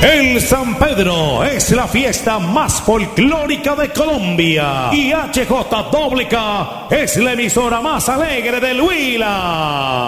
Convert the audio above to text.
El San Pedro es la fiesta más folclórica de Colombia y HJWK es la emisora más alegre del Huila.